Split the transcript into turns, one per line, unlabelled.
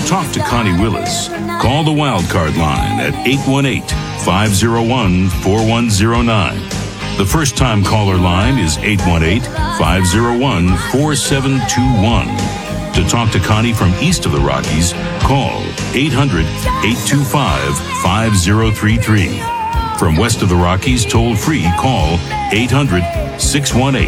talk to Connie Willis, call the Wildcard line at 818-501-4109. The first-time caller line is 818-501-4721. To talk to Connie from east of the Rockies, call 800-825-5033. From west of the Rockies, toll-free, call 800-618